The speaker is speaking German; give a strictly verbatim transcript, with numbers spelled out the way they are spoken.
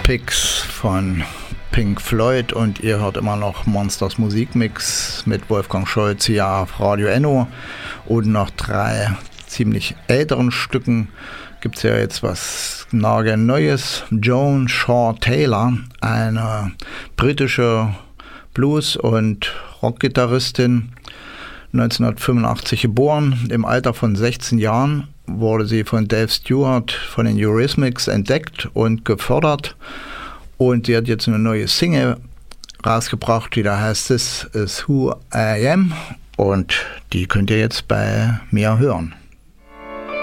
Picks von Pink Floyd und ihr hört immer noch Monsters Musikmix mit Wolfgang Scholz hier auf Radio Enno und nach drei ziemlich älteren Stücken gibt es ja jetzt was nagelneues. Joan Shaw Taylor, eine britische Blues- und Rockgitarristin, neunzehnhundertfünfundachtzig geboren, im Alter von sechzehn Jahren wurde sie von Dave Stewart von den Eurythmics entdeckt und gefördert. Und sie hat jetzt eine neue Single rausgebracht, die da heißt This Is Who I Am. Und die könnt ihr jetzt bei mir hören.